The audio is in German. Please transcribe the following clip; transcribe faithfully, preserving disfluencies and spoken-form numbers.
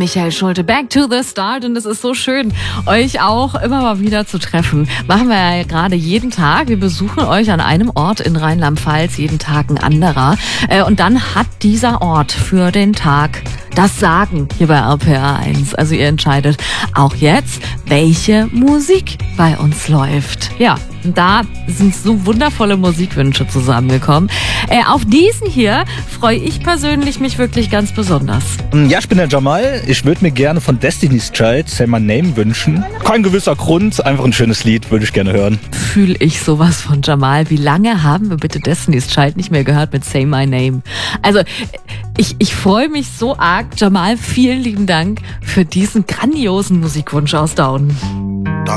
Michael Schulte, Back to the Start. Und es ist so schön, euch auch immer mal wieder zu treffen. Machen wir ja gerade jeden Tag. Wir besuchen euch an einem Ort in Rheinland-Pfalz, jeden Tag ein anderer. Und dann hat dieser Ort für den Tag das Sagen hier bei R P R eins. Also ihr entscheidet auch jetzt, welche Musik bei uns läuft. Ja, und da sind so wundervolle Musikwünsche zusammengekommen. Äh, auf diesen hier freue ich persönlich mich wirklich ganz besonders. Ja, ich bin der Jamal. Ich würde mir gerne von Destiny's Child Say My Name wünschen. Kein gewisser Grund, einfach ein schönes Lied, würde ich gerne hören. Fühle ich sowas von Jamal. Wie lange haben wir bitte Destiny's Child nicht mehr gehört mit Say My Name? Also ich, ich freue mich so arg. Jamal, vielen lieben Dank für diesen grandiosen Musikwunsch aus Daunen.